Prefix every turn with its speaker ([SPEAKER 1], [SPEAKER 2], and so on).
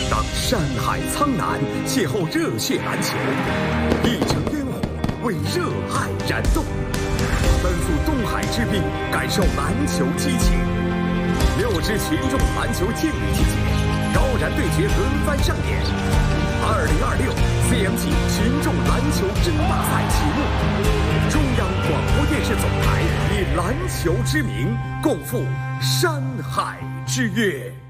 [SPEAKER 1] 当山海苍南邂逅热血篮球，一城烟火为热爱燃动，奔赴东海之滨，感受篮球激情。6支群众篮球劲旅季节，高燃对决轮番上演。2026 CMG 群众篮球争霸赛启幕，中央广播电视总台以篮球之名，共赴山海之约。